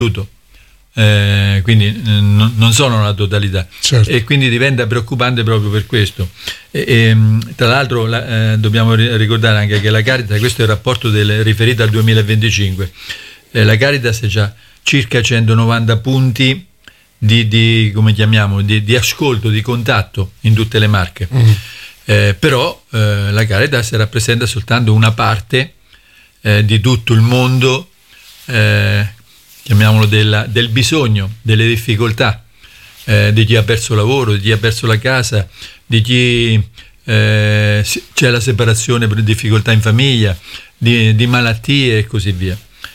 quindi non sono la totalità, certo. E quindi diventa preoccupante proprio per questo. Tra l'altro dobbiamo ricordare anche che la Caritas, questo è il rapporto riferito al 2025, la Caritas ha già circa 190 punti di ascolto, di contatto in tutte le Marche. Però la Caritas rappresenta soltanto una parte di tutto il mondo, chiamiamolo del bisogno, delle difficoltà di chi ha perso lavoro, di chi ha perso la casa, di chi c'è la separazione per difficoltà in famiglia, di malattie e così via.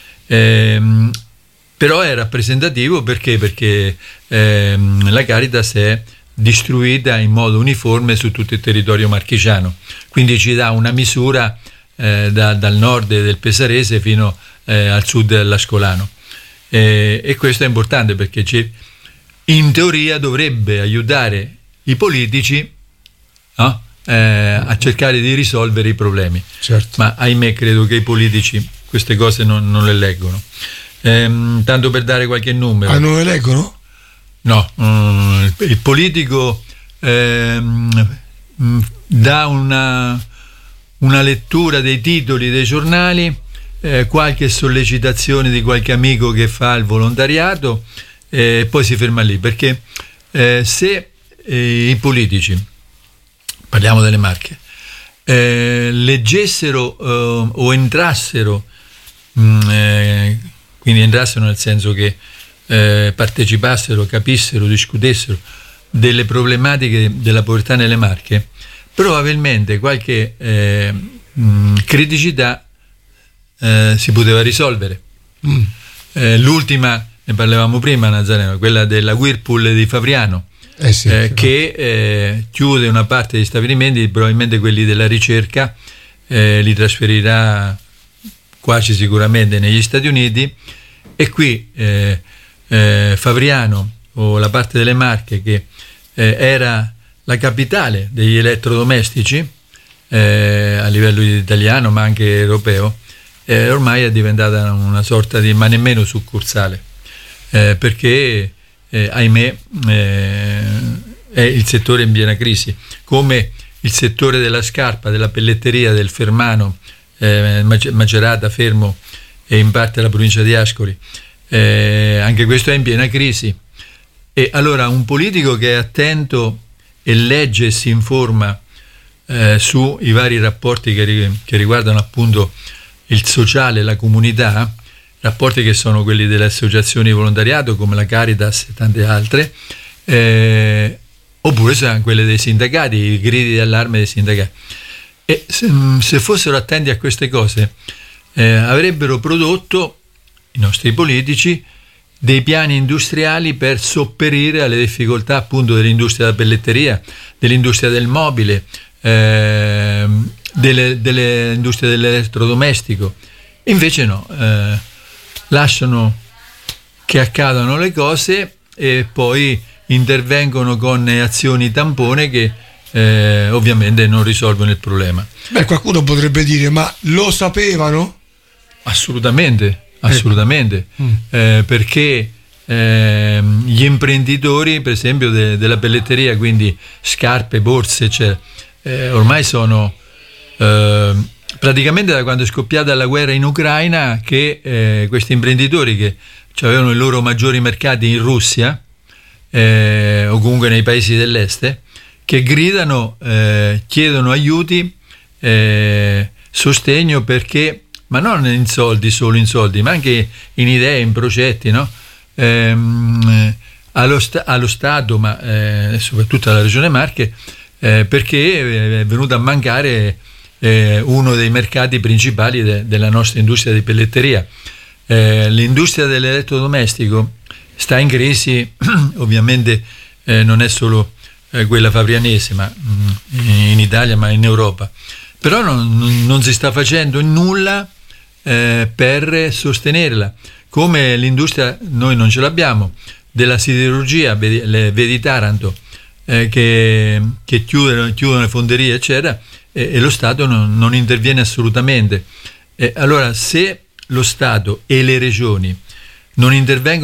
Però è rappresentativo perché la Caritas è distribuita in modo uniforme su tutto il territorio marchigiano, quindi ci dà una misura dal nord del Pesarese fino al sud dell'Ascolano, e questo è importante perché in teoria dovrebbe aiutare i politici, no? A cercare di risolvere i problemi, certo. Ma ahimè credo che i politici queste cose non le leggono. Tanto per dare qualche numero. Non le leggono? No, il politico dà una lettura dei titoli dei giornali, qualche sollecitazione di qualche amico che fa il volontariato, e poi si ferma lì, perché se i politici, parliamo delle Marche, leggessero o entrassero, quindi entrassero nel senso che partecipassero, capissero, discutessero delle problematiche della povertà nelle Marche, probabilmente qualche criticità si poteva risolvere. L'ultima, ne parlavamo prima, Nazareno, quella della Whirlpool di Fabriano, sì, che chiude una parte degli stabilimenti, probabilmente quelli della ricerca, li trasferirà quasi sicuramente negli Stati Uniti, e qui Fabriano, o la parte delle Marche che era la capitale degli elettrodomestici a livello italiano ma anche europeo, ormai è diventata una sorta di, ma nemmeno succursale, perché ahimè è il settore in piena crisi, come il settore della scarpa, della pelletteria, del Fermano, Macerata, Fermo e in parte la provincia di Ascoli, anche questo è in piena crisi. E allora un politico che è attento e legge e si informa sui vari rapporti che riguardano appunto il sociale, la comunità, rapporti che sono quelli delle associazioni di volontariato come la Caritas e tante altre, oppure sono quelle dei sindacati, i gridi d'allarme dei sindacati. E se fossero attenti a queste cose, avrebbero prodotto i nostri politici dei piani industriali per sopperire alle difficoltà appunto dell'industria della pelletteria, dell'industria del mobile, delle industrie dell'elettrodomestico. Invece no, lasciano che accadano le cose e poi intervengono con azioni tampone che ovviamente non risolvono il problema. Qualcuno potrebbe dire, ma lo sapevano? Assolutamente, perché gli imprenditori, per esempio della pelletteria, quindi scarpe, borse, eccetera, ormai sono praticamente da quando è scoppiata la guerra in Ucraina che questi imprenditori che avevano i loro maggiori mercati in Russia o comunque nei paesi dell'est, che gridano, chiedono aiuti, sostegno, perché, ma non in soldi, solo in soldi, ma anche in idee, in progetti, no? Allo Stato, ma soprattutto alla Regione Marche, perché è venuto a mancare uno dei mercati principali della nostra industria di pelletteria. L'industria dell'elettrodomestico sta in crisi, ovviamente non è solo quella fabrianese, ma in Italia, ma in Europa. Però non si sta facendo nulla per sostenerla, come l'industria, noi non ce l'abbiamo, della siderurgia, vedi Taranto, che chiudono le fonderie, eccetera, e lo Stato non interviene assolutamente. Allora, se lo Stato e le regioni non intervengono